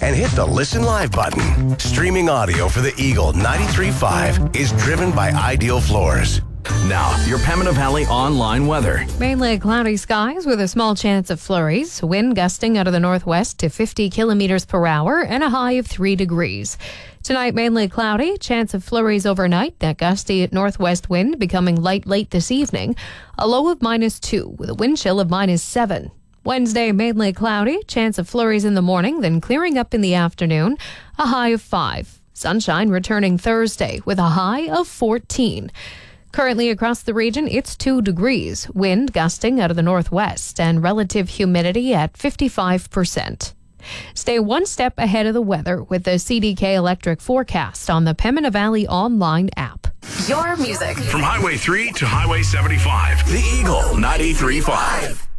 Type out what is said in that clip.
and hit the Listen Live button. Streaming audio for the Eagle 93.5 is driven by Ideal Floors. Now, your Pembina Valley online weather. Mainly cloudy skies with a small chance of flurries. Wind gusting out of the northwest to 50 kilometers per hour and a high of 3 degrees. Tonight, mainly cloudy. Chance of flurries overnight. That gusty northwest wind becoming light late this evening. A low of -2 with a wind chill of -7. Wednesday, mainly cloudy. Chance of flurries in the morning, then clearing up in the afternoon. A high of 5. Sunshine returning Thursday with a high of 14. Currently across the region, it's 2 degrees. Wind gusting out of the northwest and relative humidity at 55%. Stay one step ahead of the weather with the CDK Electric forecast on the Pembina Valley online app. Your music. From Highway 3 to Highway 75. The Eagle 93.5.